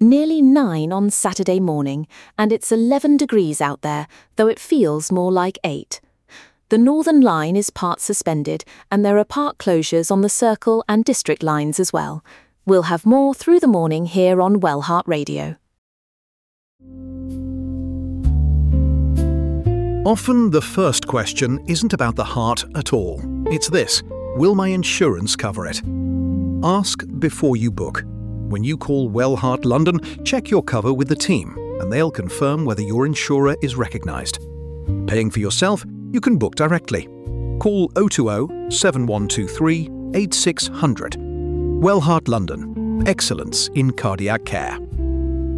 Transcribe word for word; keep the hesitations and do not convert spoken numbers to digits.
Nearly nine on Saturday morning, and it's eleven degrees out there, though it feels more like eight. The Northern Line is part suspended, and there are part closures on the Circle and District lines as well. We'll have more through the morning here on Wellheart Radio. Often the first question isn't about the heart at all. It's this: will my insurance cover it? Ask before you book. When you call Wellheart London, check your cover with the team, and they'll confirm whether your insurer is recognised. Paying for yourself, you can book directly. Call oh two oh, seven one two three, eight six zero zero. Wellheart London. Excellence in cardiac care.